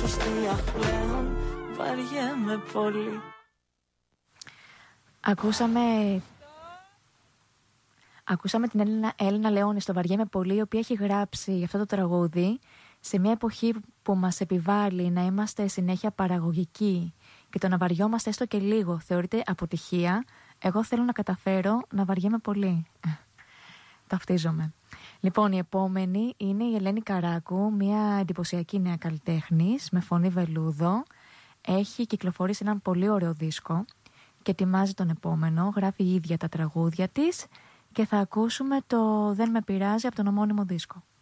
σωστή πλέον, βαριέμαι πολύ. Ακούσαμε την Έλληνα Λεόνη στο «Βαριέμαι πολύ», η οποία έχει γράψει αυτό το τραγούδι σε μια εποχή που μας επιβάλλει να είμαστε συνέχεια παραγωγικοί και το να βαριόμαστε έστω και λίγο θεωρείται αποτυχία. Εγώ θέλω να καταφέρω να βαριέμαι πολύ. Ταυτίζομαι. Λοιπόν, η επόμενη είναι η Ελένη Καράκου, μια εντυπωσιακή νέα καλλιτέχνης με φωνή βελούδο. Έχει κυκλοφορήσει έναν πολύ ωραίο δίσκο και ετοιμάζει τον επόμενο. Γράφει η ίδια τα τραγούδια της και θα ακούσουμε το «Δεν με πειράζει» από τον ομώνυμο δίσκο.